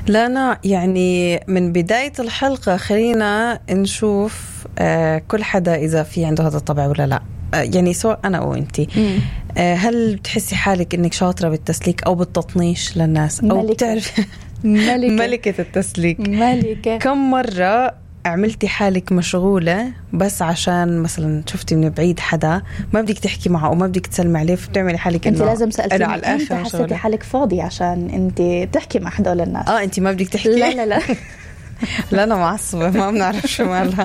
لانا، يعني من بداية الحلقة خلينا نشوف كل حدا إذا في عنده هذا الطبع ولا لا. يعني سواء أنا أو أنتي، هل بتحسي حالك إنك شاطرة بالتسليك أو بالتطنيش للناس أو بتعرف ملكة التسليك؟ ملكة. كم مرة عملتي حالك مشغولة بس عشان مثلا شفتي من بعيد حدا ما بدك تحكي معه أو ما بدك تسلمي عليه، فبتعملي حالك انت لازم سألتيني على الآخر انت حسيتي حالك فاضي عشان انت تحكي مع حدا ولا الناس؟ انت ما بدك تحكي؟ لا لا أنا معصبة ما بنعرف شو مالها.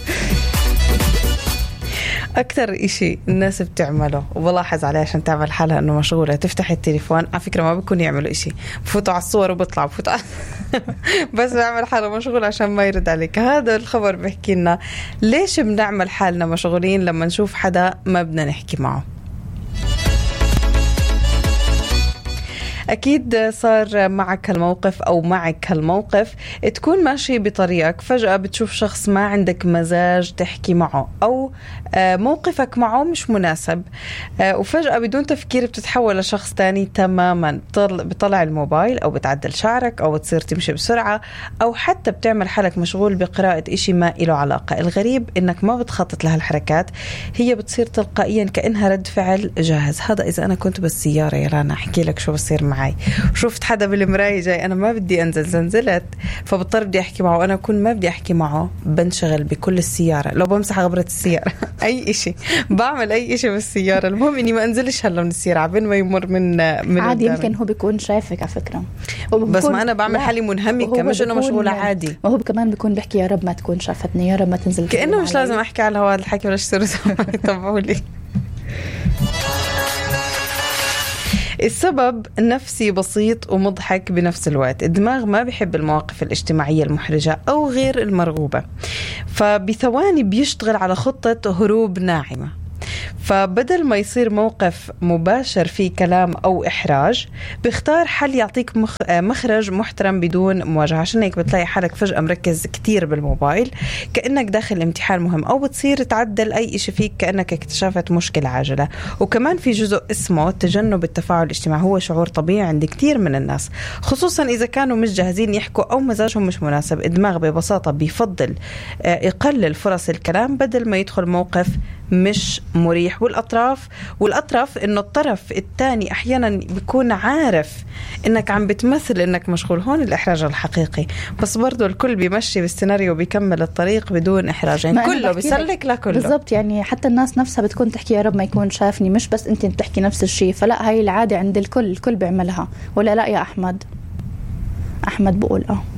أكتر إشي الناس بتعمله وبلاحظ عليه عشان تعمل حالها إنه مشغولة، تفتح التليفون، على فكرة ما بيكون يعملوا إشي، بفوتوا على الصور وبطلع بس بعمل حالة مشغولة عشان ما يرد عليك. هذا الخبر بيحكي لنا ليش بنعمل حالنا مشغولين لما نشوف حدا ما بدنا نحكي معه. أكيد صار معك هالموقف أو معك هالموقف، تكون ماشي بطريقك فجأة بتشوف شخص ما عندك مزاج تحكي معه أو موقفك معه مش مناسب، وفجأة بدون تفكير بتتحول لشخص تاني تماما. بطلع الموبايل أو بتعدل شعرك أو بتصير تمشي بسرعة أو حتى بتعمل حالك مشغول بقراءة إشي ما إله علاقة. الغريب إنك ما بتخطط لها الحركات، هي بتصير تلقائيا كأنها رد فعل جاهز. هذا إذا أنا كنت بالسيارة يا لانا أحكي لك شو بصير معي، شفت حدا بالمراية جاي أنا ما بدي أنزل، زنزلت فبضطر بدي أحكي معه، وأنا كنت ما بدي أحكي معه بنشغل بكل السيارة، لو بمسح غبرة السيارة أي إشي، بعمل أي إشي بالسيارة، المهم إني ما أنزلش هلا من السيارة عبين ما يمر من عادي. يمكن هو بيكون شايفك على فكرة، بس ما أنا بعمل حالي منهمكة، مش إنه مشغولة عادي. وهو كمان بيكون بيحكي يا رب ما تكون شافتني، يا رب ما تنزل، كأنه مش لازم أحكي على هذا الحكي ولا اشتري يطبعوا لي. السبب نفسي بسيط ومضحك بنفس الوقت. الدماغ ما بيحب المواقف الاجتماعية المحرجة أو غير المرغوبة، فبثواني بيشتغل على خطة هروب ناعمة. فبدل ما يصير موقف مباشر فيه كلام أو إحراج، بيختار حل يعطيك مخرج محترم بدون مواجهة. عشان هيك بتلاقي حالك فجأة مركز كتير بالموبايل كأنك داخل امتحان مهم، أو بتصير تعدل أي إشي فيك كأنك اكتشفت مشكلة عاجلة. وكمان في جزء اسمه تجنب التفاعل الاجتماعي، هو شعور طبيعي عند كتير من الناس، خصوصا إذا كانوا مش جاهزين يحكوا أو مزاجهم مش مناسب. الدماغ ببساطة بيفضل يقلل فرص الكلام بدل ما يدخل موقف مش مريح. والأطراف إنه الطرف الثاني أحيانا بيكون عارف إنك عم بتمثل إنك مشغول. هون الإحراج الحقيقي، بس برضو الكل بيمشي بالسيناريو بيكمل الطريق بدون إحراج، يعني كله بيسلك لكله بالضبط. يعني حتى الناس نفسها بتكون تحكي يا رب ما يكون شافني، مش بس أنت بتحكي نفس الشيء. فلا، هاي العادة عند الكل بيعملها، ولا لا يا أحمد بقول